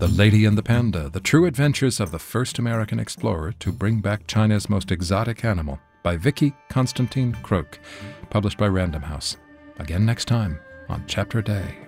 The Lady and the Panda, The True Adventures of the First American Explorer to Bring Back China's Most Exotic Animal by Vicky Constantine Croak, published by Random House. Again next time on Chapter A Day.